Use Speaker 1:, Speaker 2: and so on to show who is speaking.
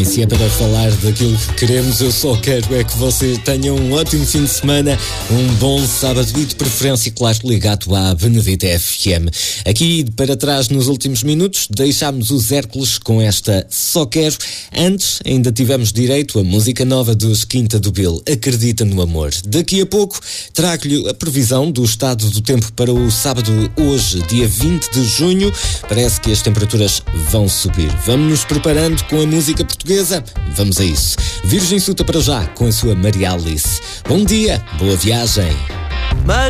Speaker 1: E se é para falar daquilo que queremos, eu só quero é que você tenha um ótimo fim de semana, um bom sábado e de preferência, claro, ligado à Benedita FM. Aqui para trás, nos últimos minutos, deixámos os Hércules com esta Só Quero. Antes, ainda tivemos direito à música nova dos Quinta do Bill, Acredita no Amor. Daqui a pouco, trago-lhe a previsão do estado do tempo para o sábado hoje, dia 20 de junho. Parece que as temperaturas vão subir. Vamos nos preparando com a música portuguesa. Vamos a isso. Virgem Suta para já, com a sua Maria Alice. Bom dia, boa viagem.